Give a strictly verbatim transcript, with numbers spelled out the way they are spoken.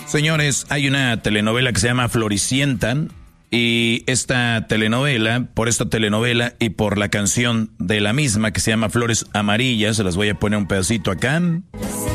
Señores, hay una telenovela que se llama Floricientan. Y esta telenovela, por esta telenovela y por la canción de la misma que se llama Flores Amarillas, se las voy a poner un pedacito acá.